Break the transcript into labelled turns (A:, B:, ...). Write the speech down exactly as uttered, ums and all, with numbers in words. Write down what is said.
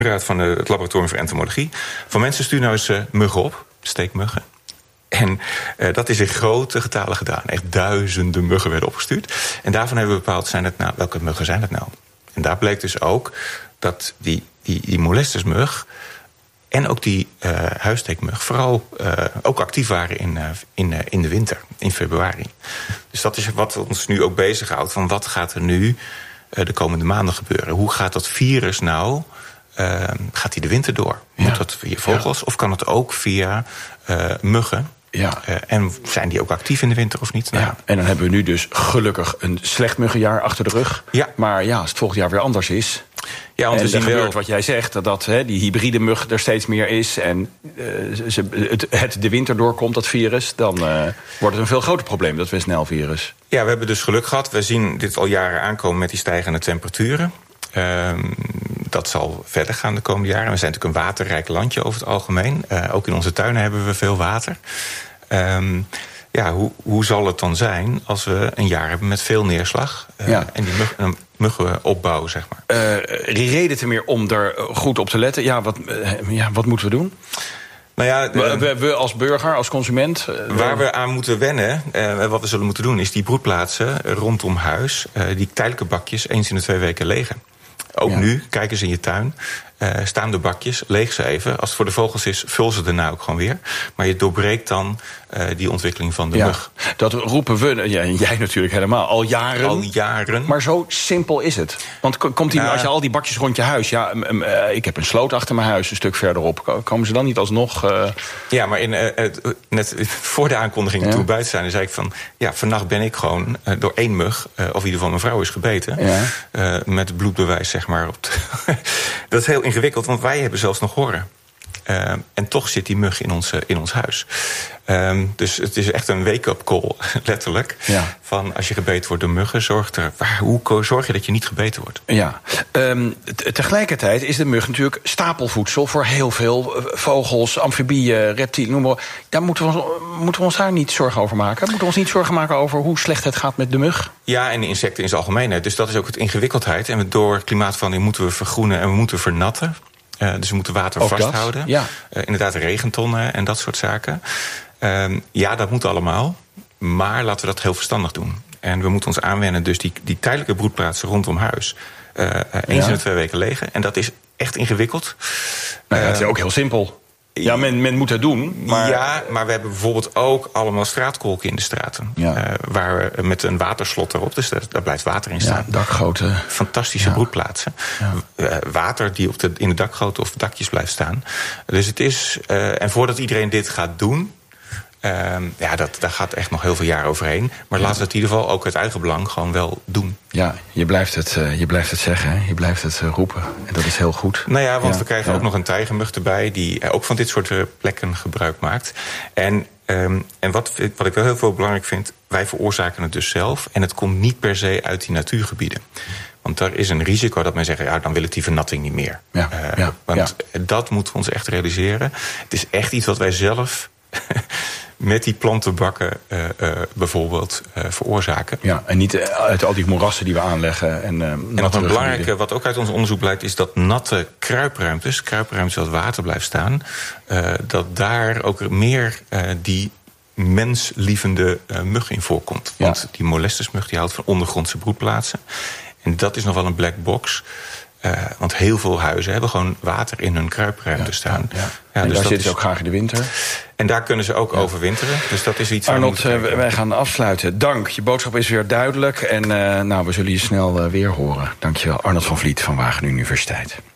A: Raad van het Laboratorium voor Entomologie. Van mensen stuur nou eens uh, muggen op, steekmuggen. En uh, dat is in grote getalen gedaan. Echt duizenden muggen werden opgestuurd. En daarvan hebben we bepaald, zijn het nou, welke muggen zijn het nou? En daar bleek dus ook dat die, die, die molestersmug en ook die uh, huissteekmug vooral uh, ook actief waren in, uh, in, uh, in de winter, in februari. Dus dat is wat ons nu ook bezighoudt. Van wat gaat er nu uh, de komende maanden gebeuren? Hoe gaat dat virus nou, uh, gaat die de winter door? Moet ja. dat via vogels ja. of kan het ook via uh, muggen? Ja. Uh, en zijn die ook actief in de winter of niet? Nou,
B: ja. En dan hebben we nu dus gelukkig een slecht muggenjaar achter de rug.
A: Ja.
B: Maar ja, als het volgend jaar weer anders is.
A: Ja, want
B: en
A: we zien
B: gebeurt
A: wel
B: wat jij zegt, dat, dat he, die hybride mug er steeds meer is en uh, ze, het, het de winter doorkomt, dat virus, dan uh, wordt het een veel groter probleem, dat West-Nijl-virus.
A: Ja, we hebben dus geluk gehad. We zien dit al jaren aankomen met die stijgende temperaturen. Uh, dat zal verder gaan de komende jaren. We zijn natuurlijk een waterrijk landje over het algemeen. Uh, ook in onze tuinen hebben we veel water. Um, ja, hoe, hoe zal het dan zijn als we een jaar hebben met veel neerslag uh, ja. en die mug, uh, muggen opbouwen, zeg maar?
B: Uh, reden te meer om daar goed op te letten. Ja, wat, uh, ja, wat moeten we doen?
A: Nou ja, de,
B: we, we als burger, als consument? Uh,
A: waar we aan moeten wennen, uh, wat we zullen moeten doen, is die broedplaatsen rondom huis, uh, die tijdelijke bakjes eens in de twee weken legen. Ook ja. nu, kijk eens in je tuin, uh, staan de bakjes, leeg ze even. Als het voor de vogels is, vul ze daarna ook gewoon weer. Maar je doorbreekt dan uh, die ontwikkeling van de ja, mug.
B: Dat roepen we, ja, en jij natuurlijk helemaal, al jaren.
A: Al jaren.
B: Maar zo simpel is het. Want komt die, uh, als je al die bakjes rond je huis... ja, um, uh, ik heb een sloot achter mijn huis, een stuk verderop. Komen ze dan niet alsnog... Uh...
A: Ja, maar in, uh, net voor de aankondiging ja. toen buiten zijn... dan zei ik van, ja, vannacht ben ik gewoon uh, door één mug... Uh, of in ieder geval mijn vrouw is gebeten... Ja. Uh, met bloedbewijs, zeg maar. Op dat is heel ingewikkeld, want wij hebben zelfs nog horen. Uh, en toch zit die mug in ons, uh, in ons huis. Um, dus het is echt een wake-up call, letterlijk. Ja. Van als je gebeten wordt door muggen, zorg er, waar, hoe zorg je dat je niet gebeten wordt?
B: Ja. Um, tegelijkertijd is de mug natuurlijk stapelvoedsel voor heel veel vogels, amfibieën, reptielen, noem maar. Daar moeten we, ons, moeten we ons daar niet zorgen over maken? Moeten we ons niet zorgen maken over hoe slecht het gaat met de mug?
A: Ja, en de insecten in zijn algemeenheid. Dus dat is ook het ingewikkeldheid. En door klimaatverandering moeten we vergroenen en we moeten vernatten. Uh, dus we moeten water
B: ook
A: vasthouden.
B: Ja.
A: Uh, inderdaad, regentonnen en dat soort zaken. Uh, ja, dat moet allemaal. Maar laten we dat heel verstandig doen. En we moeten ons aanwennen, dus die, die tijdelijke broedplaatsen rondom huis... Uh, uh, eens ja. in de twee weken legen. En dat is echt ingewikkeld.
B: Nou ja, het is ook heel simpel. Ja, men, men moet het doen. Maar...
A: Ja, maar we hebben bijvoorbeeld ook allemaal straatkolken in de straten. Ja. Uh, waar we met een waterslot erop, dus daar, daar blijft water in staan.
B: Ja, dakgoten.
A: Fantastische ja. broedplaatsen. Ja. Uh, water die op de, in de dakgoten of dakjes blijft staan. Dus het is, uh, en voordat iedereen dit gaat doen... Uh, ja, dat, daar gaat echt nog heel veel jaar overheen. Maar ja. laten we het in ieder geval ook uit eigen belang gewoon wel doen.
B: Ja, je blijft het, uh, je blijft het zeggen, hè? Je blijft het uh, roepen. En dat is heel goed.
A: Nou ja, want
B: ja.
A: we krijgen ja. ook nog een tijgermug erbij... die uh, ook van dit soort uh, plekken gebruik maakt. En, um, en wat, wat ik wel heel veel belangrijk vind... wij veroorzaken het dus zelf. En het komt niet per se uit die natuurgebieden. Want er is een risico dat men zegt... ja, dan wil ik die vernatting niet meer. Ja. Uh, ja. Want ja. dat moeten we ons echt realiseren. Het is echt iets wat wij zelf... met die plantenbakken uh, uh, bijvoorbeeld uh, veroorzaken.
B: Ja, en niet uit al die moerassen die we aanleggen. En, uh, en
A: nog een belangrijke, wat ook uit ons onderzoek blijkt... is dat natte kruipruimtes, kruipruimtes waar het water blijft staan... Uh, dat daar ook meer uh, die menslievende uh, mug in voorkomt. Ja. Want die molestersmug die houdt van ondergrondse broedplaatsen. En dat is nog wel een black box... Uh, want heel veel huizen hebben gewoon water in hun kruipruimte ja, staan. Ja, ja.
B: Ja, en dus daar zitten ze ook graag in de winter.
A: En daar kunnen ze ook ja. overwinteren. Dus dat is iets waar
B: Arnold, uh, wij gaan afsluiten. Dank, je boodschap is weer duidelijk. En uh, nou, we zullen je snel uh, weer horen. Dank je wel, Arnold van Vliet van Wageningen Universiteit.